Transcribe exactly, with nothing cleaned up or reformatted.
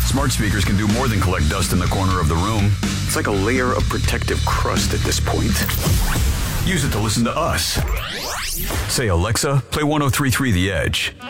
Smart speakers can do more than collect dust in the corner of the room. It's like a layer of protective crust at this point. Use it to listen to us. Say, Alexa, play one oh three point three The Edge.